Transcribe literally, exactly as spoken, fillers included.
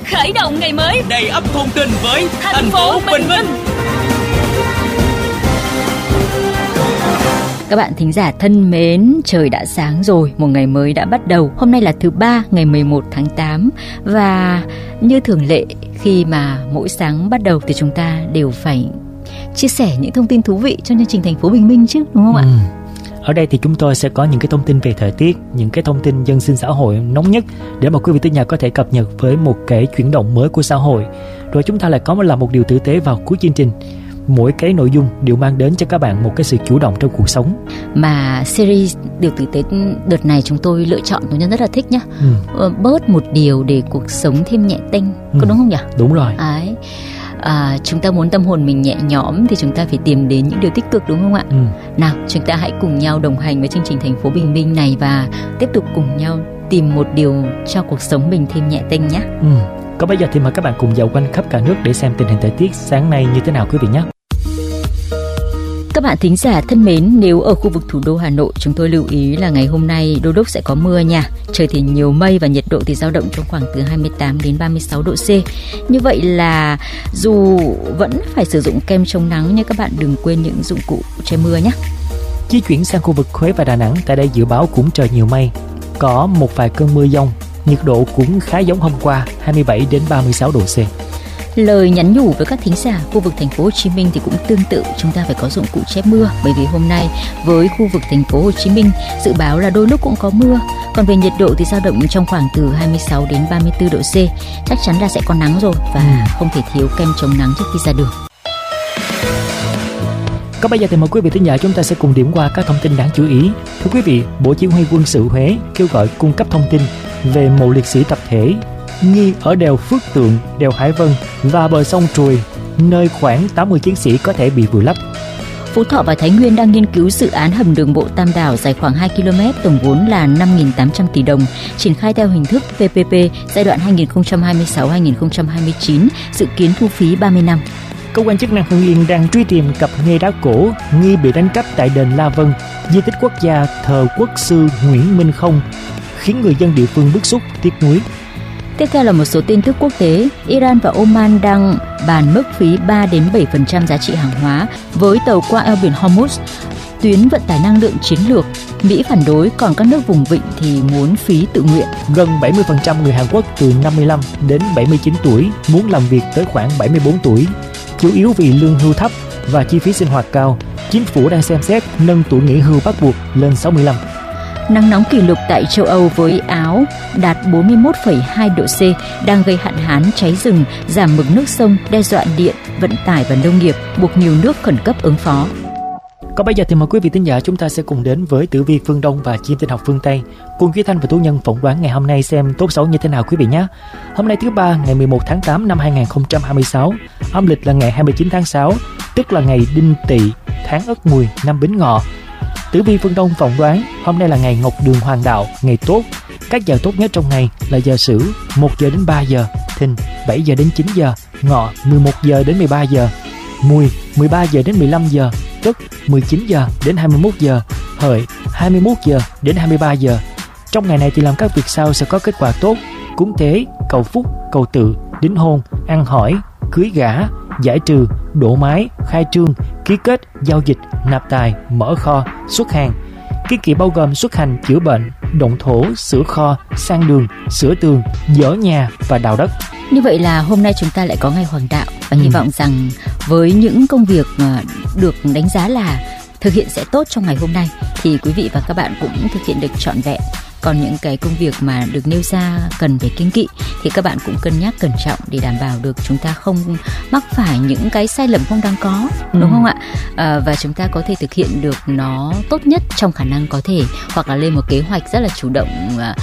khởi động ngày mới đầy ắp thông tin với thành, thành phố Bình Minh. Minh. Các bạn thính giả thân mến, trời đã sáng rồi, một ngày mới đã bắt đầu. Hôm nay là thứ ba, ngày mười một tháng tám. Và như thường lệ, khi mà mỗi sáng bắt đầu thì chúng ta đều phải chia sẻ những thông tin thú vị cho chương trình Thành phố Bình Minh chứ, đúng không ừ. ạ? Ở đây thì chúng tôi sẽ có những cái thông tin về thời tiết, những cái thông tin dân sinh xã hội nóng nhất để mà quý vị thính giả có thể cập nhật với một cái chuyển động mới của xã hội. Rồi chúng ta lại có là một điều tử tế vào cuối chương trình. Mỗi cái nội dung đều mang đến cho các bạn một cái sự chủ động trong cuộc sống. Mà series điều tử tế đợt này chúng tôi lựa chọn tôi nhân rất là thích nhá. ừ. Bớt một điều để cuộc sống thêm nhẹ tênh, có ừ. đúng không nhỉ? Đúng rồi. Ấy. À, chúng ta muốn tâm hồn mình nhẹ nhõm thì chúng ta phải tìm đến những điều tích cực, đúng không ạ? ừ. Nào, chúng ta hãy cùng nhau đồng hành với chương trình Thành phố Bình Minh này và tiếp tục cùng nhau tìm một điều cho cuộc sống mình thêm nhẹ tênh nhé. ừ. Còn bây giờ thì mời các bạn cùng dạo quanh khắp cả nước để xem tình hình thời tiết sáng nay như thế nào quý vị nhé. Các bạn thính giả thân mến, nếu ở khu vực thủ đô Hà Nội, chúng tôi lưu ý là ngày hôm nay đôi lúc sẽ có mưa nha. Trời thì nhiều mây và nhiệt độ thì dao động trong khoảng từ hai mươi tám đến ba mươi sáu độ C. Như vậy là dù vẫn phải sử dụng kem chống nắng nhưng các bạn đừng quên những dụng cụ che mưa nhé. Di chuyển sang khu vực Huế và Đà Nẵng, tại đây dự báo cũng trời nhiều mây, có một vài cơn mưa dông, nhiệt độ cũng khá giống hôm qua, hai mươi bảy đến ba mươi sáu độ C. Lời nhắn nhủ với các thính giả khu vực Thành phố Hồ Chí Minh thì cũng tương tự, chúng ta phải có dụng cụ che mưa, bởi vì hôm nay với khu vực Thành phố Hồ Chí Minh dự báo là đôi lúc cũng có mưa. Còn về nhiệt độ thì dao động trong khoảng từ hai mươi sáu đến ba mươi tư độ C, chắc chắn là sẽ có nắng rồi và ừ. không thể thiếu kem chống nắng trước khi ra đường. Còn bây giờ thì mời quý vị thính giả chúng ta sẽ cùng điểm qua các thông tin đáng chú ý. Thưa quý vị, Bộ Chỉ huy Quân sự Huế kêu gọi cung cấp thông tin về mộ liệt sĩ tập thể nghi ở đèo Phước Tượng, đèo Hải Vân và bờ sông Trùi, nơi khoảng tám mươi chiến sĩ có thể bị vùi lấp. Phú Thọ và Thái Nguyên đang nghiên cứu dự án hầm đường bộ Tam Đảo dài khoảng hai ki lô mét, tổng vốn là năm nghìn tám trăm tỷ đồng, triển khai theo hình thức pê pê pê giai đoạn hai nghìn không trăm hai mươi sáu đến hai nghìn không trăm hai mươi chín, dự kiến thu phí ba mươi năm. Cơ quan chức năng Hưng Yên đang truy tìm cặp nghê đá cổ nghi bị đánh cắp tại đền La Vân, di tích quốc gia thờ quốc sư Nguyễn Minh Không, khiến người dân địa phương bức xúc, tiếc nuối. Tiếp theo là một số tin tức quốc tế. Iran và Oman đang bàn mức phí ba đến bảy phần trăm giá trị hàng hóa với tàu qua eo biển Hormuz, tuyến vận tải năng lượng chiến lược. Mỹ phản đối, còn các nước vùng vịnh thì muốn phí tự nguyện. Gần bảy mươi phần trăm người Hàn Quốc từ năm mươi lăm đến bảy mươi chín tuổi muốn làm việc tới khoảng bảy mươi bốn tuổi, chủ yếu vì lương hưu thấp và chi phí sinh hoạt cao. Chính phủ đang xem xét nâng tuổi nghỉ hưu bắt buộc lên sáu mươi lăm. Nắng nóng kỷ lục tại châu Âu với Áo đạt bốn mươi mốt phẩy hai độ C đang gây hạn hán, cháy rừng, giảm mực nước sông, đe dọa điện, vận tải và nông nghiệp, buộc nhiều nước khẩn cấp ứng phó. Còn bây giờ thì mời quý vị thính giả chúng ta sẽ cùng đến với tử vi phương Đông và chim tinh học phương Tây, cùng Duy Thanh và Tú Nhân phỏng đoán ngày hôm nay xem tốt xấu như thế nào quý vị nhé. Hôm nay thứ ba, ngày mười một tháng tám năm hai nghìn không trăm hai mươi sáu, âm lịch là ngày hai mươi chín tháng sáu, tức là ngày Đinh Tỵ, tháng Ất Mùi, năm Bính Ngọ. Tử vi phương Đông phỏng đoán hôm nay là ngày Ngọc Đường Hoàng Đạo, ngày tốt. Các giờ tốt nhất trong ngày là giờ Sửu một giờ đến ba giờ, Thìn bảy giờ đến chín giờ, Ngọ mười một giờ đến mười ba giờ, Mùi mười ba giờ đến mười lăm giờ, Tuất mười chín giờ đến hai mươi mốt giờ, Hợi hai mươi mốt giờ đến hai mươi ba giờ. Trong ngày này thì làm các việc sau sẽ có kết quả tốt: cúng tế, cầu phúc, cầu tự, đính hôn, ăn hỏi, cưới gả, giải trừ, đổ mái, khai trương, ký kết, giao dịch, nạp tài, mở kho, xuất hàng. Ký kỵ bao gồm xuất hành, chữa bệnh, động thổ, sửa kho, sang đường, sửa tường, dỡ nhà và đào đất. Như vậy là hôm nay chúng ta lại có ngày Hoàng Đạo và ừ. hy vọng rằng với những công việc được đánh giá là thực hiện sẽ tốt trong ngày hôm nay thì quý vị và các bạn cũng thực hiện được trọn vẹn. Còn những cái công việc mà được nêu ra cần phải kiêng kỵ thì các bạn cũng cân nhắc cẩn trọng để đảm bảo được chúng ta không mắc phải những cái sai lầm không đáng có, ừ. đúng không ạ? À, và chúng ta có thể thực hiện được nó tốt nhất trong khả năng có thể, hoặc là lên một kế hoạch rất là chủ động